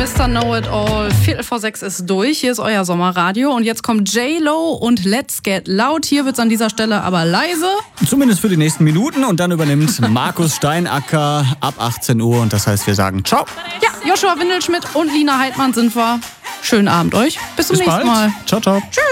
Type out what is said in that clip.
Mr. Know-It-All. 5:45 ist durch. Hier ist euer Sommerradio. Und jetzt kommt J-Lo und Let's Get Loud. Hier wird's an dieser Stelle aber leise. Zumindest für die nächsten Minuten. Und dann übernimmt Markus Steinacker ab 18 Uhr. Und das heißt, wir sagen ciao. Ja, Joshua Windelschmidt und Lina Heidmann sind wir. Schönen Abend euch. Bis zum nächsten Mal. Ciao, ciao. Tschüss.